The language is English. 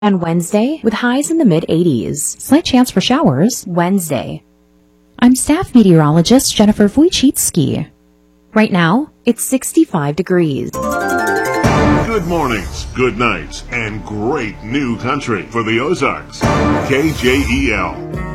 And Wednesday, with highs in the mid-80s. Slight chance for showers. Wednesday. I'm staff meteorologist Jennifer Wojcicki. Right now, it's 65 degrees. Good mornings, good nights, and great new country for the Ozarks. KJEL.